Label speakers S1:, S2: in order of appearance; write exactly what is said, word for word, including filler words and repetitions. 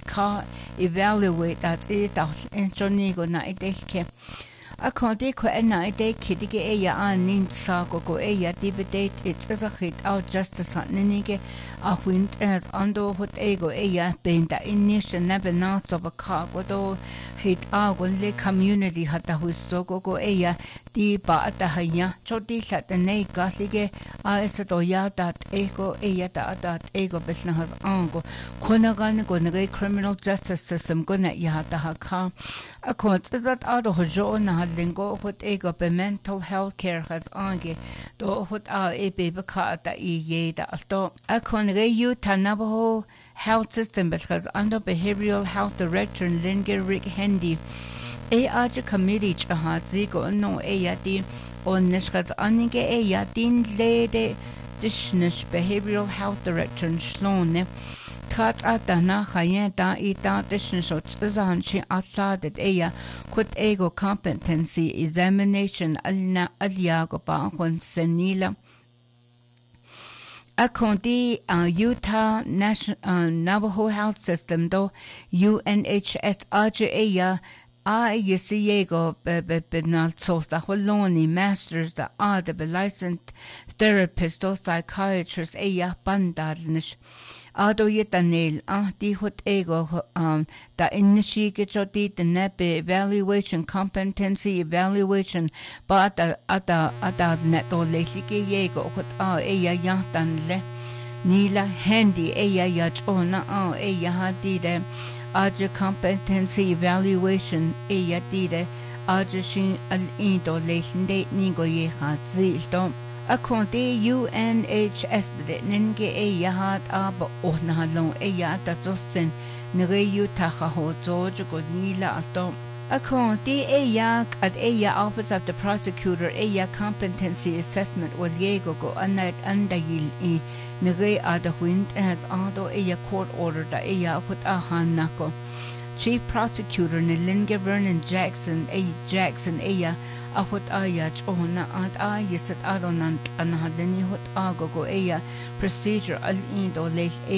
S1: ka evaluate at it intonigo na ideske a konti ko na ide kidige e ya anin sa go go e ya debate it's as a hit out justice nige a wind as ando hot ego e ya benda initial never not of a car go do hit a le community hata husto go go e ya di ba ta hanya choti khat nei ka lige a es to ya dat ego e ya ta dat ego besna has ango kona gan go ne criminal justice system go na ya ta ha ka a kon is that out of jo na lingo hot ego be mental health care has ange do hot a e be ka ta i ye da to a kon ge you tanabo health system because under behavioral health director Linger Rick Hendy e aja committee chaha zigo no e yati on nishkat anige e yatin lede dishnish behavioral health director shlone tat atana khayen ta ita dishnish zan chi atladet e ya kut ego competency examination alna aliago ba kon senila According to uh, Utah National uh, Navajo Health System, though U N H S Aja I Yesiego Benal Sosta Holoni Masters the are the licensed therapist or psychiatrist Aya Bandadnish. Ado yetanel ah di hot ego um da initiate jodi the nepe evaluation competency evaluation but ada ada ada neto lesike yego hot ah eya yatan le nila handy eya ya chona ah eya hadi de aja competency evaluation eya di de aja shin al indo lesinde ningo ye hazi dom According U N H S nenge e yahat aba ohna long e yata zosen nge Utah ho George go nila atom According e yak at e ya office of the prosecutor e ya competency assessment was yego go anat andagil e nge ada wind as ado e ya court order da e ya put a hanako Chief Prosecutor Nilinga Vernon Jackson A. Jackson Aya Ahut Aya Chona at Ayasat Adonant Anahadeni Hut Agogo Aya Procedure Al Indo Lake